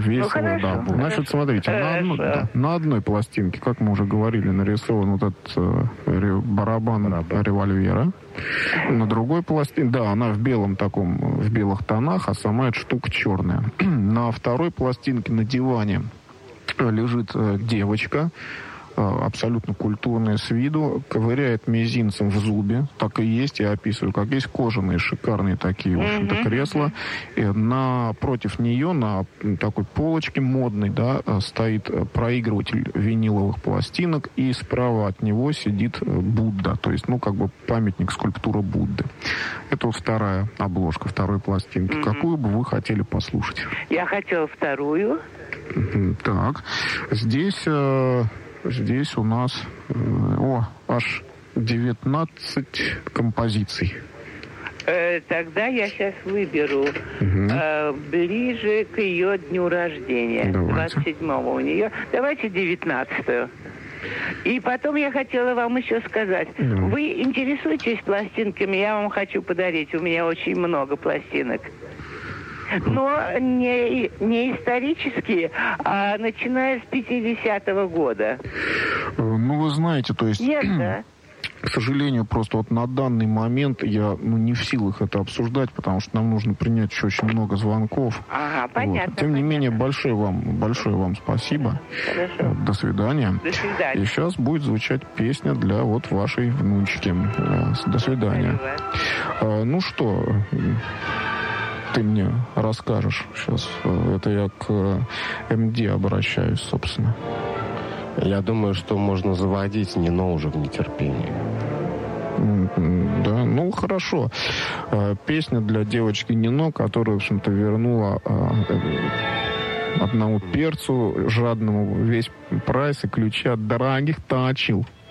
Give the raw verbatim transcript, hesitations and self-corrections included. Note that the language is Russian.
Весело, да. Ну, Значит, смотрите, на, одно, да, на одной пластинке, как мы уже говорили, нарисован вот этот э, барабан, барабан револьвера. На другой пластинке, да, она в белом таком, в белых тонах, а сама эта штука черная. На второй пластинке на диване лежит э, девочка, абсолютно культурная с виду, ковыряет мизинцем в зубе, так и есть, я описываю, как есть кожаные, шикарные такие, в общем-то, mm-hmm. кресла. И напротив нее, на такой полочке модной, да, стоит проигрыватель виниловых пластинок, и справа от него сидит Будда, то есть, ну, как бы памятник, скульптура Будды. Это вот вторая обложка, второй пластинки. Mm-hmm. Какую бы вы хотели послушать? Я хотела вторую. Так, здесь... Здесь у нас о, аж девятнадцать композиций. Э, тогда я сейчас выберу угу. э, ближе к ее дню рождения. Давайте. двадцать седьмого у нее. Давайте девятнадцатую. И потом я хотела вам еще сказать. Да. Вы интересуетесь пластинками? Я вам хочу подарить. У меня очень много пластинок. Но не, не исторические, а начиная с пятидесятого года. Ну, вы знаете, то есть... Нет, да? К сожалению, просто вот на данный момент я ну, не в силах это обсуждать, потому что нам нужно принять еще очень много звонков. Ага, понятно. Вот. Тем не понятно. менее, большое вам, большое вам спасибо. Хорошо. До свидания. До свидания. И сейчас будет звучать песня для вот вашей внучки. До свидания. А, ну что... Ты мне расскажешь сейчас. Это я к эм ди обращаюсь, собственно. Я думаю, что можно заводить Нино уже в нетерпении. Да, ну хорошо. Песня для девочки Нино, которая, в общем-то, вернула одному перцу жадному весь прайс и ключи от дорогих точил.